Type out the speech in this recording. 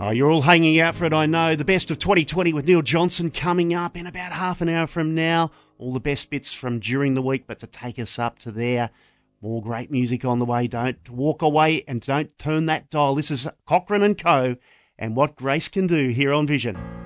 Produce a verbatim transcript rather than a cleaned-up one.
Oh, you're all hanging out for it, I know. The best of twenty twenty with Neil Johnson coming up in about half an hour from now. All the best bits from during the week, but to take us up to there. More great music on the way. Don't walk away and don't turn that dial. This is Cochrane and Co. and What Grace Can Do here on Vision.